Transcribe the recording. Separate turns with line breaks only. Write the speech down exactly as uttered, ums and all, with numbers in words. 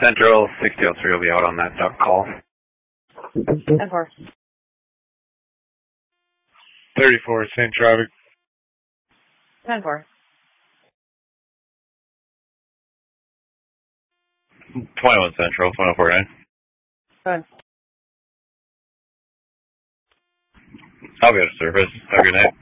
Central, sixty oh three will be out on that duck call.
ten four.
thirty-four, same traffic.
ten four.
twenty-one Central, one oh four nine.
Go ahead.
I'll be out of service. Have a good night.